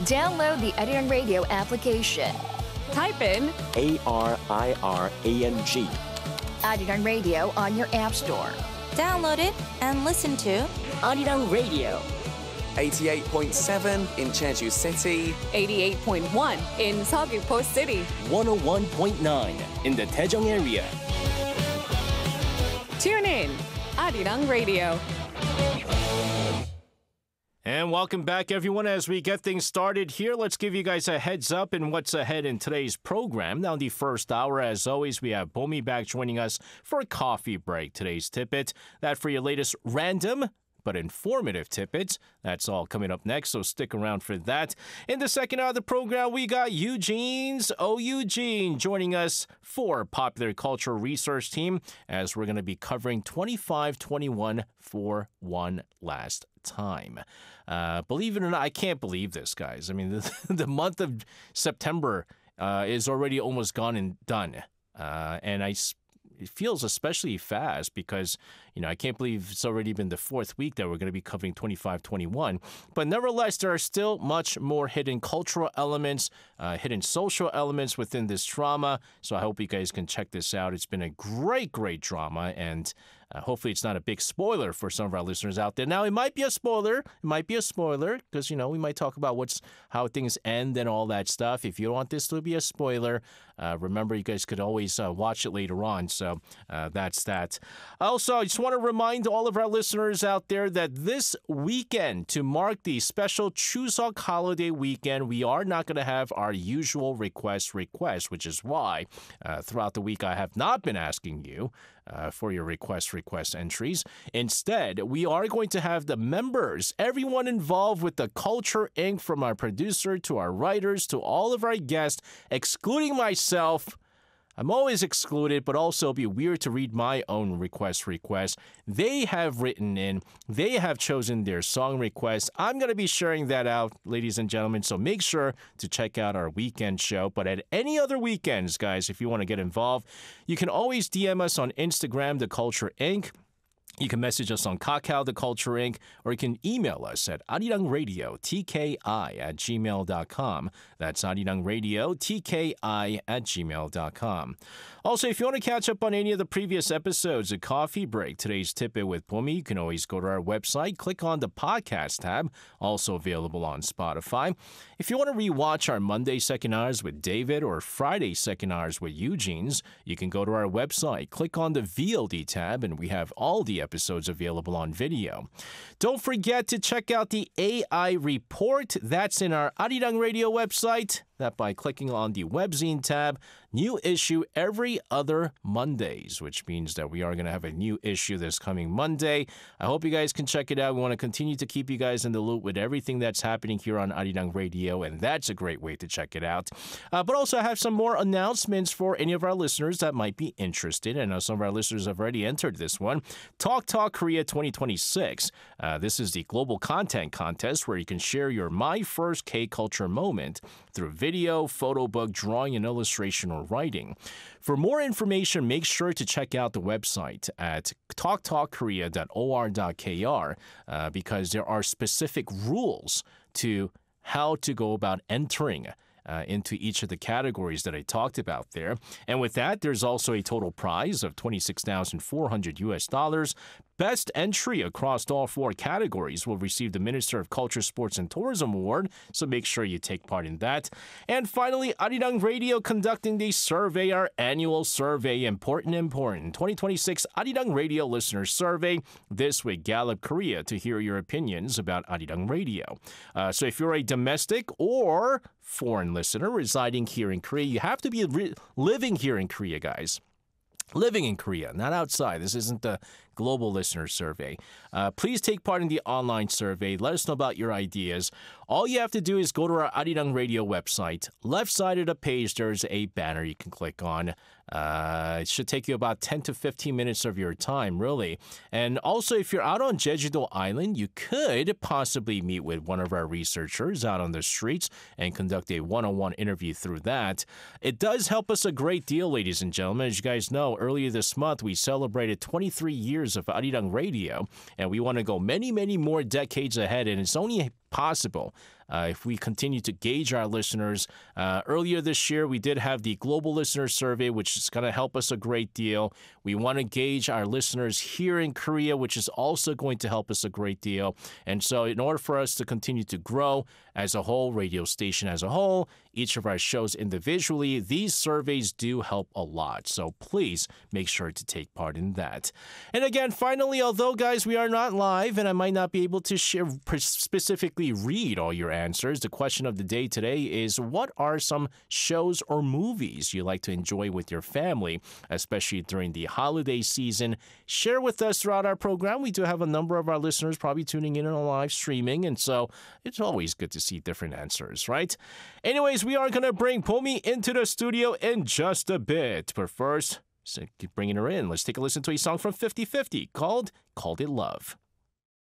Download the Arirang Radio application. Type in ARIRANG. Arirang Radio on your app store. Download it and listen to Arirang Radio. 88.7 in Jeju City. 88.1 in Seogwipo City. 101.9 in the Daejeong area. Tune in, Arirang Radio. And welcome back, everyone. As we get things started here, let's give you guys a heads up in what's ahead in today's program. Now, in the first hour, as always, we have Bomi back joining us for a coffee break. Today's tidbit, that for your latest random but informative tidbits. That's all coming up next, so stick around for that. In the second hour of the program, we got Eugene's Eugene joining us for Popular Culture Research Team, as we're going to be covering 25-21 for one last time. Believe it or not, I can't believe this, guys. I mean, the month of September is already almost gone and done. And it feels especially fast because, I can't believe it's already been the fourth week that we're going to be covering 25-21. But nevertheless, there are still much more hidden cultural elements, hidden social elements within this drama. So I hope you guys can check this out. It's been a great, great drama, and hopefully it's not a big spoiler for some of our listeners out there. Now, it might be a spoiler. It might be a spoiler because, we might talk about how things end and all that stuff. If you don't want this to be a spoiler, remember you guys could always watch it later on. So that's that. Also, I just want to remind all of our listeners out there that this weekend, to mark the special Chuseok holiday weekend, we are not going to have our usual request, which is why throughout the week I have not been asking you for your request entries. Instead, we are going to have the members, everyone involved with the Culture Inc., from our producer to our writers to all of our guests, excluding myself. I'm always excluded, but also it'll be weird to read my own request. They have written in, they have chosen their song requests. I'm going to be sharing that out, ladies and gentlemen, so make sure to check out our weekend show. But at any other weekends, guys, if you want to get involved, you can always DM us on Instagram, The Culture Inc., you can message us on Kakao, The Culture Inc., or you can email us at arirangradio@gmail.com. That's arirangradio@gmail.com. Also, if you want to catch up on any of the previous episodes of Coffee Break, today's tidbit with Bomi, you can always go to our website, click on the podcast tab, also available on Spotify. If you want to rewatch our Monday second hours with David or Friday second hours with Eugene's, you can go to our website, click on the VOD tab, and we have all the episodes available on video. Don't forget to check out the AI report. That's in our Arirang Radio website. That by clicking on the webzine tab, new issue every other Mondays, which means that we are going to have a new issue this coming Monday. I hope you guys can check it out. We want to continue to keep you guys in the loop with everything that's happening here on Arirang Radio, and that's a great way to check it out. But also I have some more announcements for any of our listeners that might be interested. I know some of our listeners have already entered this one. Talk Korea 2026. This is the global content contest where you can share your My First K-Culture moment through video, photo book, drawing, and illustration or writing. For more information, make sure to check out the website at talktalkkorea.or.kr because there are specific rules to how to go about entering into each of the categories that I talked about there. And with that, there's also a total prize of $26,400. Best entry across all four categories will receive the Minister of Culture, Sports, and Tourism Award, so make sure you take part in that. And finally, Arirang Radio conducting the survey, our annual survey, important. 2026 Arirang Radio Listener Survey, this with Gallup Korea, to hear your opinions about Arirang Radio. So if you're a domestic or foreign listener residing here in Korea, you have to be living here in Korea, guys. Living in Korea, not outside. This isn't the global listener survey. Please take part in the online survey. Let us know about your ideas. All you have to do is go to our Arirang Radio website. Left side of the page, there's a banner you can click on. It should take you about 10 to 15 minutes of your time, really. And also, if you're out on Jeju-do Island, you could possibly meet with one of our researchers out on the streets and conduct a one-on-one interview through that. It does help us a great deal, ladies and gentlemen. As you guys know, earlier this month, we celebrated 23 years of Arirang Radio, and we want to go many, many more decades ahead, and it's only possible. If we continue to gauge our listeners, earlier this year we did have the Global Listener Survey, which is going to help us a great deal. We want to gauge our listeners here in Korea, which is also going to help us a great deal. And so in order for us to continue to grow as a whole, radio station as a whole, each of our shows individually, these surveys do help a lot. So please make sure to take part in that. And again, finally, although, guys, we are not live and I might not be able to specifically read all your answers, the question of the day today is, what are some shows or movies you like to enjoy with your family, especially during the holiday season? Share with us throughout our program. We do have a number of our listeners probably tuning in on live streaming, and so it's always good to see different answers, right? Anyways, we are going to bring Bomi into the studio in just a bit. But first, so keep bringing her in. Let's take a listen to a song from 50/50 called It Love.